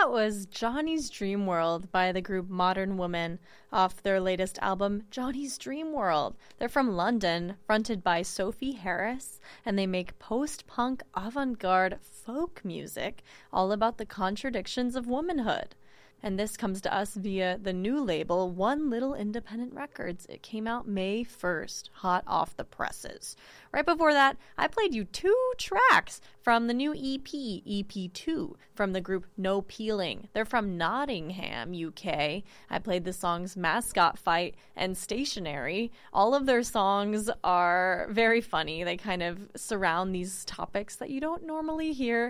That was Johnny's Dream World by the group Modern Woman off their latest album, Johnny's Dream World. They're from London, fronted by Sophie Harris, and they make post-punk avant-garde folk music all about the contradictions of womanhood. And this comes to us via the new label, One Little Independent Records. It came out May 1st, hot off the presses. Right before that, I played you 2 tracks from the new EP, EP2, from the group No Peeling. They're from Nottingham, UK. I played the songs Mascot Fight and Stationary. All of their songs are very funny. They kind of surround these topics that you don't normally hear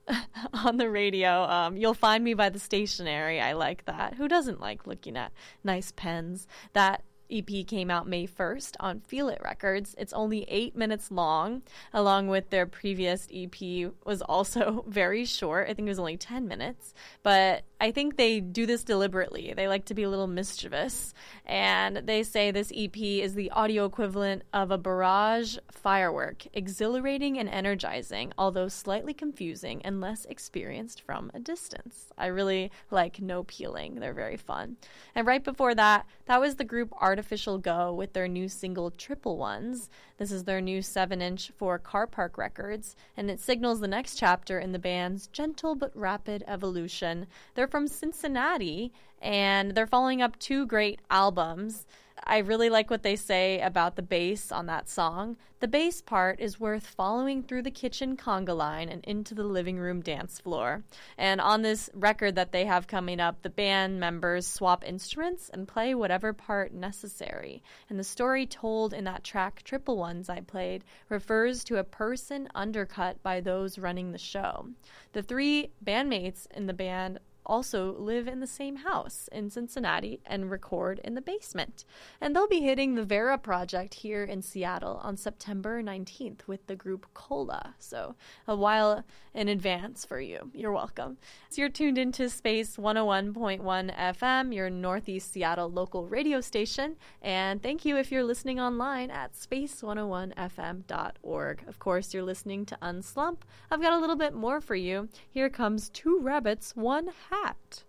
on the radio. You'll find me by the stationery. I like that. Who doesn't like looking at nice pens? That EP came out May 1st on Feel It Records. It's only 8 minutes long, along with their previous EP was also very short. I think it was only 10 minutes, but I think they do this deliberately. They like to be a little mischievous, and they say this EP is the audio equivalent of a barrage firework, exhilarating and energizing, although slightly confusing and less experienced from a distance. I really like No Peeling. They're very fun. And right before that, that was the group Artificial Go with their new single Triple Ones. This is their new 7-inch for Car Park Records, and it signals the next chapter in the band's gentle but rapid evolution. They're from Cincinnati, and they're following up 2 great albums. I really like what they say about the bass on that song. The bass part is worth following through the kitchen conga line and into the living room dance floor. And on this record that they have coming up, the band members swap instruments and play whatever part necessary. And the story told in that track, Triple Ones, I played, refers to a person undercut by those running the show. The 3 bandmates in the band also live in the same house in Cincinnati and record in the basement. And they'll be hitting the Vera Project here in Seattle on September 19th with the group Cola. So a while in advance for you. You're welcome. So you're tuned into Space 101.1 FM, your Northeast Seattle local radio station. And thank you if you're listening online at space101fm.org. Of course, you're listening to Unslump. I've got a little bit more for you. Here comes 2 rabbits, 1 hat.